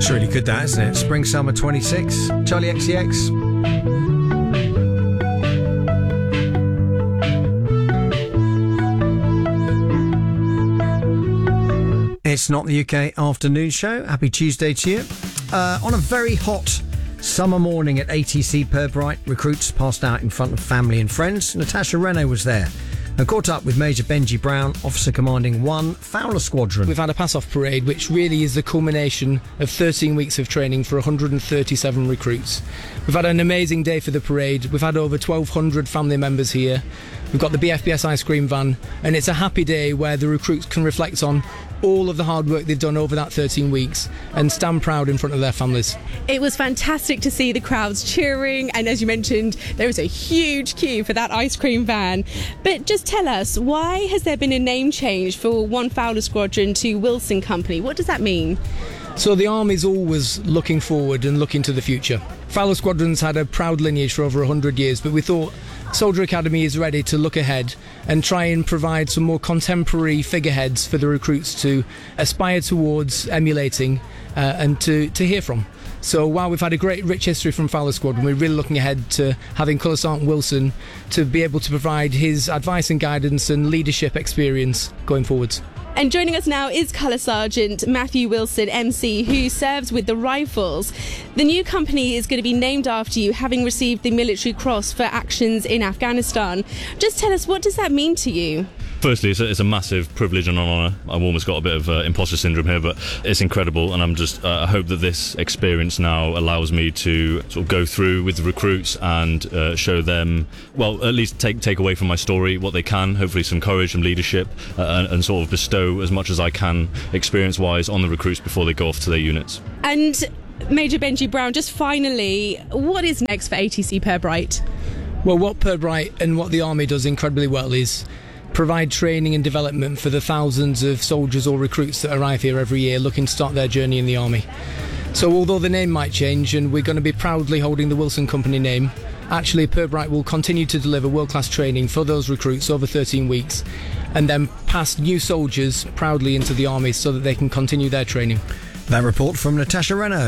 It's really good, that, isn't it? Spring Summer 26, Charlie XCX. It's not the UK afternoon show. Happy Tuesday to you. On a very hot summer morning at ATC Pirbright, recruits passed out in front of family and friends. Natasha Renault was there and caught up with Major Benji Brown, officer commanding 1 Fowler Squadron. We've had a pass-off parade, which really is the culmination of 13 weeks of training for 137 recruits. We've had an amazing day for the parade. We've had over 1,200 family members here. We've got the BFBS ice cream van, and it's a happy day where the recruits can reflect on all of the hard work they've done over that 13 weeks and stand proud in front of their families. It was fantastic to see the crowds cheering, and as you mentioned, there was a huge queue for that ice cream van. But just tell us, why has there been a name change for 1 Fowler Squadron to Wilson Company? What does that mean? So the Army's always looking forward and looking to the future. Fowler Squadron's had a proud lineage for over 100 years, but we thought Soldier Academy is ready to look ahead and try and provide some more contemporary figureheads for the recruits to aspire towards emulating and to hear from. So while we've had a great rich history from Fowler Squadron, we're really looking ahead to having Colour Sergeant Wilson to be able to provide his advice and guidance and leadership experience going forwards. And joining us now is Colour Sergeant Matthew Wilson, MC, who serves with the Rifles. The new company is going to be named after you, having received the Military Cross for actions in Afghanistan. Just tell us, what does that mean to you? Firstly, it's a massive privilege and an honour. I've almost got a bit of imposter syndrome here, but it's incredible, and I'm just I hope that this experience now allows me to sort of go through with the recruits and show them, well, at least take away from my story what they can, hopefully some courage and leadership, and sort of bestow as much as I can experience-wise on the recruits before they go off to their units. And Major Benji Brown, just finally, what is next for ATC Pirbright? Well, what Pirbright and what the Army does incredibly well is provide training and development for the thousands of soldiers or recruits that arrive here every year looking to start their journey in the Army. So although the name might change and we're going to be proudly holding the Wilson Company name, actually Pirbright will continue to deliver world-class training for those recruits over 13 weeks and then pass new soldiers proudly into the Army so that they can continue their training. That report from Natasha Renault.